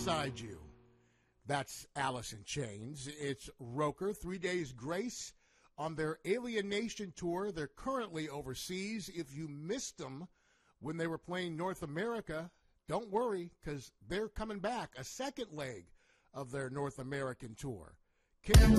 Beside You. That's Alice in Chains. It's Roker, 3 Days Grace on their Alienation tour. They're currently overseas. If you missed them when they were playing North America, don't worry, because they're coming back, a second leg of their North American tour.